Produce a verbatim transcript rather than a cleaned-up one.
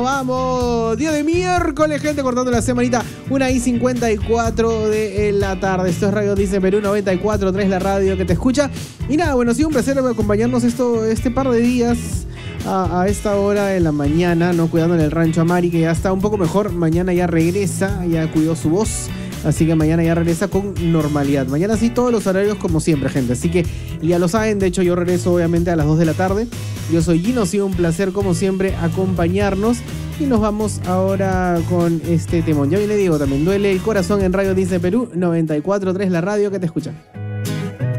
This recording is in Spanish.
Vamos, día de miércoles, gente, cortando la semanita, una y cincuenta y cuatro de la tarde. Esto es Radio Dice Perú noventa y cuatro punto tres, la radio que te escucha. Y nada, bueno, ha sido un placer acompañarnos esto, este par de días a, a esta hora de la mañana, ¿no? Cuidando en el rancho a Mari, que ya está un poco mejor. Mañana ya regresa, ya cuidó su voz. Así que mañana ya regresa con normalidad. Mañana sí, todos los horarios como siempre, gente. Así que ya lo saben. De hecho, yo regreso obviamente a las dos de la tarde. Yo soy Gino. Ha sido un placer como siempre acompañarnos. Y nos vamos ahora con este temón. Ya viene Diego también. Duele el corazón en Radio Dice Perú noventa y cuatro punto tres, la radio que te escucha.